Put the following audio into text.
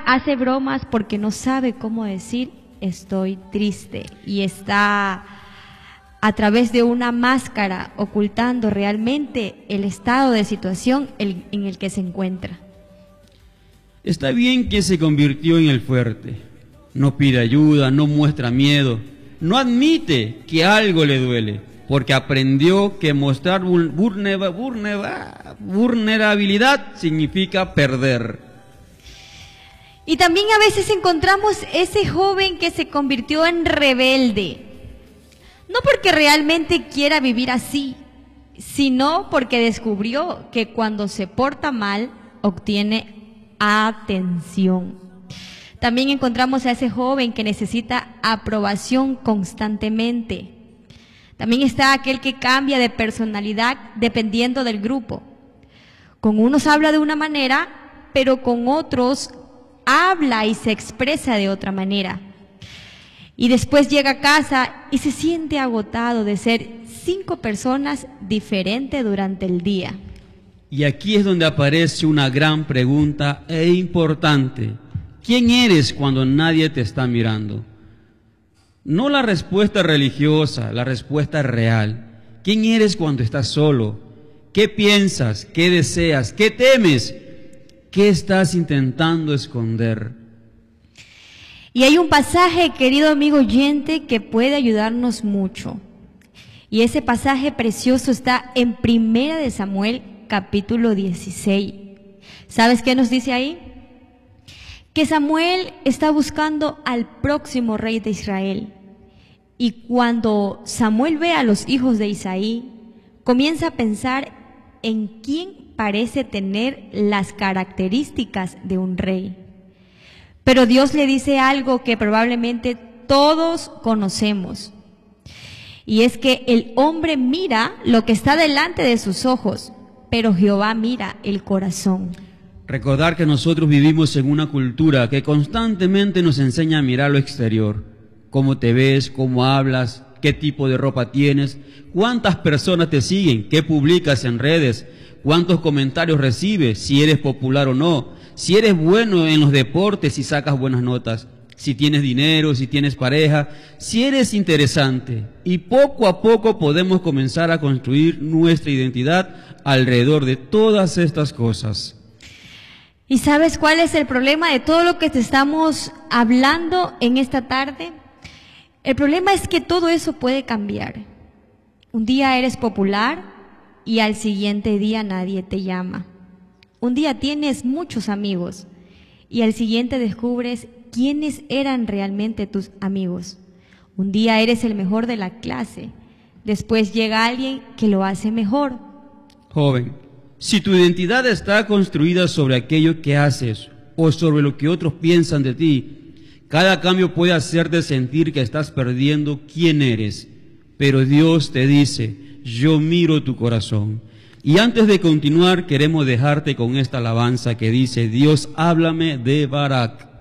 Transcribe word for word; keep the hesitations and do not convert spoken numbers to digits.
hace bromas porque no sabe cómo decir estoy triste y está a través de una máscara ocultando realmente el estado de situación en el que se encuentra. Está bien que se convirtió en el fuerte. No pide ayuda, no muestra miedo, no admite que algo le duele, porque aprendió que mostrar vulnerabilidad significa perder. Y también a veces encontramos ese joven que se convirtió en rebelde, no porque realmente quiera vivir así, sino porque descubrió que cuando se porta mal, obtiene atención. También encontramos a ese joven que necesita aprobación constantemente. También está aquel que cambia de personalidad dependiendo del grupo. Con unos habla de una manera, pero con otros habla y se expresa de otra manera. Y después llega a casa y se siente agotado de ser cinco personas diferentes durante el día. Y aquí es donde aparece una gran pregunta e importante. ¿Quién eres cuando nadie te está mirando? No la respuesta religiosa, la respuesta real. ¿Quién eres cuando estás solo? ¿Qué piensas? ¿Qué deseas? ¿Qué temes? ¿Qué estás intentando esconder? Y hay un pasaje, querido amigo oyente, que puede ayudarnos mucho. Y ese pasaje precioso está en Primera de Samuel, capítulo dieciséis. ¿Sabes qué nos dice ahí? Que Samuel está buscando al próximo rey de Israel. Y cuando Samuel ve a los hijos de Isaí, comienza a pensar en quién parece tener las características de un rey. Pero Dios le dice algo que probablemente todos conocemos. Y es que el hombre mira lo que está delante de sus ojos, pero Jehová mira el corazón. Recordar que nosotros vivimos en una cultura que constantemente nos enseña a mirar lo exterior. Cómo te ves, cómo hablas, qué tipo de ropa tienes, cuántas personas te siguen, qué publicas en redes, cuántos comentarios recibes, si eres popular o no, si eres bueno en los deportes, si sacas buenas notas, si tienes dinero, si tienes pareja, si eres interesante. Y poco a poco podemos comenzar a construir nuestra identidad alrededor de todas estas cosas. ¿Y sabes cuál es el problema de todo lo que te estamos hablando en esta tarde? El problema es que todo eso puede cambiar. Un día eres popular y al siguiente día nadie te llama. Un día tienes muchos amigos y al siguiente descubres quiénes eran realmente tus amigos. Un día eres el mejor de la clase, después llega alguien que lo hace mejor. Joven, si tu identidad está construida sobre aquello que haces o sobre lo que otros piensan de ti, cada cambio puede hacerte sentir que estás perdiendo quién eres. Pero Dios te dice, yo miro tu corazón. Y antes de continuar, queremos dejarte con esta alabanza que dice, Dios, háblame de Barak.